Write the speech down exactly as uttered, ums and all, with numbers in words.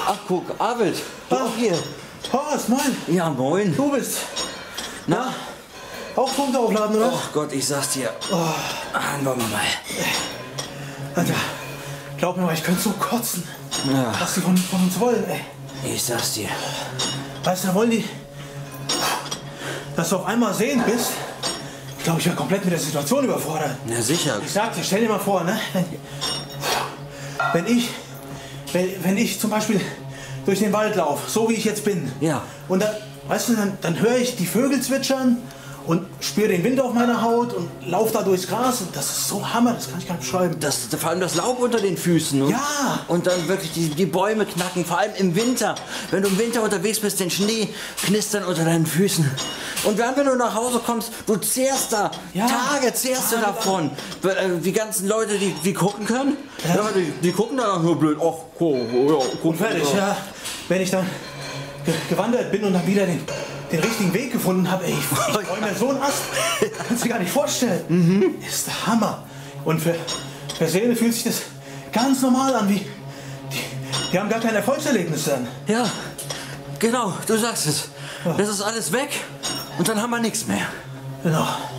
Ach guck, Arvid, du auch hier. Horst, moin. Ja, moin. Du bist. Na? Auch Punkte aufladen, oder? Oh Gott, ich sag's dir. Oh. Ah, wollen wir mal. Alter, glaub mir mal, ich könnte so kotzen. Ja. Was die von, von uns wollen, ey. Ich sag's dir. Weißt du, da wollen die, dass du auf einmal sehend bist. Ich glaube, ich wäre komplett mit der Situation überfordert. Na sicher. Ich sag dir, stell dir mal vor, ne? Wenn, wenn ich, wenn, wenn ich zum Beispiel durch den Wald laufe, so wie ich jetzt bin. Ja. Und dann, weißt du, dann, dann höre ich die Vögel zwitschern und spüre den Wind auf meiner Haut und laufe da durchs Gras. Und das ist so Hammer, das kann ich gar nicht beschreiben. Das, vor allem das Laub unter den Füßen. Und, Ja. Und dann wirklich die, die Bäume knacken, vor allem im Winter. Wenn du im Winter unterwegs bist, den Schnee knistern unter deinen Füßen. Und dann, wenn du nach Hause kommst, du zehrst da, Ja. Tage zehrst du Tage davon. Die ganzen Leute, die, die gucken können, Ja. ja, die, die gucken dann auch nur blöd. Ach, guck, ja, guck, Und fertig, ja. Wenn ich dann ge gewandert bin und dann wieder den, den richtigen Weg gefunden habe, ey, ich, ich freue mir so einen Ast. Kannst du dir gar nicht vorstellen. Mhm. Ist der Hammer. Und für, für Seele fühlt sich das ganz normal an, wie die, die haben gar kein Erfolgserlebnis dann. Ja, genau, du sagst es. Das ist alles weg und dann haben wir nichts mehr. Genau.